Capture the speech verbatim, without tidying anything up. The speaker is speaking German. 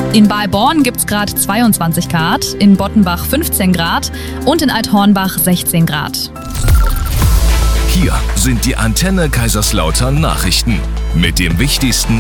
In Balborn gibt es gerade zweiundzwanzig Grad, in Bottenbach fünfzehn Grad und in Althornbach sechzehn Grad. Hier sind die Antenne Kaiserslautern Nachrichten mit dem Wichtigsten